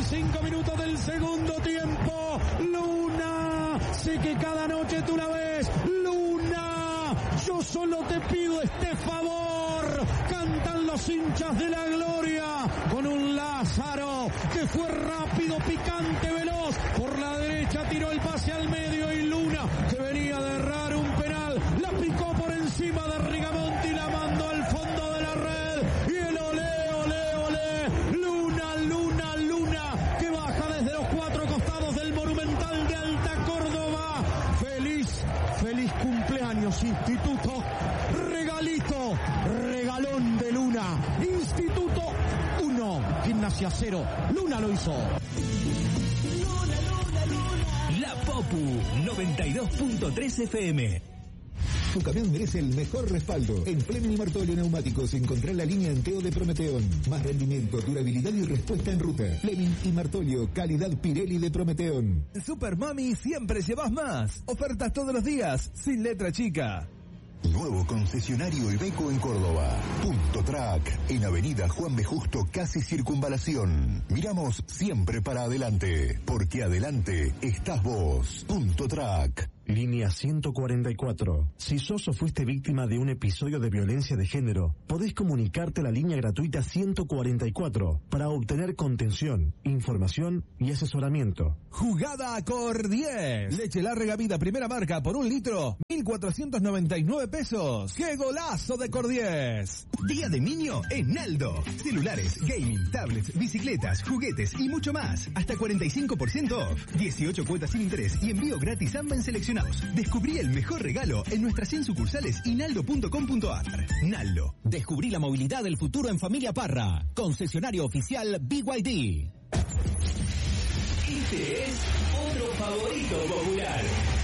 5 minutos del segundo tiempo. Luna, sé que cada noche tú la ves. Luna, yo solo te pido este favor. Cantan los hinchas de la gloria con un Lázaro que fue rápido, picante, veloz. Por la derecha tiró el pase al medio y Luna, que venía de errar un penal, la picó por encima de Rigamonti y la mandó al fondo de la red. Y el olé, olé, olé. Luna, Luna, Luna, que baja desde los 4 costados del Monumental de Alta Córdoba. Feliz, feliz cumpleaños, Instituto. Regalito, regalón de Luna. Instituto 1, Gimnasia 0. Luna lo hizo. La Popu 92.3 FM. Tu camión merece el mejor respaldo. En Fleming y Martolio Neumáticos encontrá la línea Enteo de Prometeón. Más rendimiento, durabilidad y respuesta en ruta. Fleming y Martolio, calidad Pirelli de Prometeón. En Super Mami siempre llevas más. Ofertas todos los días, sin letra chica. Nuevo concesionario Iveco en Córdoba. Punto Track, en Avenida Juan B. Justo, casi Circunvalación. Miramos siempre para adelante, porque adelante estás vos. Punto Track. Línea 144. Si sos o fuiste víctima de un episodio de violencia de género, podés comunicarte a la línea gratuita 144 para obtener contención, información y asesoramiento. Jugada Cor 10. Leche Larga Vida primera marca por 1 litro, 1.499 pesos. ¡Qué golazo de Cor 10! Día de niño en Naldo. Celulares, gaming, tablets, bicicletas, juguetes y mucho más. Hasta 45% off. 18 cuotas sin interés y envío gratis a en seleccionados. Descubrí el mejor regalo en nuestras 100 sucursales y naldo.com.ar. Naldo. Descubrí la movilidad del futuro en Familia Parra. Concesionario oficial BYD. Este es otro favorito popular.